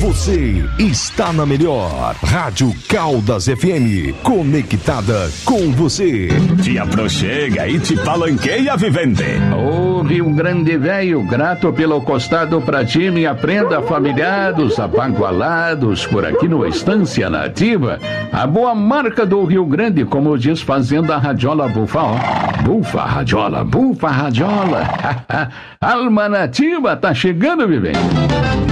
Você está na melhor Rádio Caldas FM, conectada com você. Te aproxega e te palanqueia, vivente. Ô Rio Grande Velho, grato pelo costado pra ti, minha prenda familiar dos abagualados por aqui no Estância Nativa. A boa marca do Rio Grande, como diz Fazenda Radiola Bufa, ó. Bufa Radiola, Bufa Radiola. Alma Nativa tá chegando, vivente.